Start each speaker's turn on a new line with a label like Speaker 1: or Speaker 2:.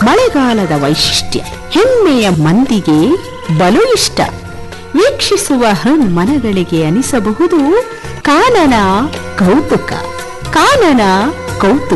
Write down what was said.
Speaker 1: ಮಳೆಗಾಲದ ವೈಶಿಷ್ಟ್ಯ ಹೆಮ್ಮೆಯ ಮಂದಿಗೆ ಬಲು ಇಷ್ಟ. ವೀಕ್ಷಿಸುವ ಮನಗಳಿಗೆ ಅನಿಸಬಹುದು ಕಾನನ ಕೌತುಕ.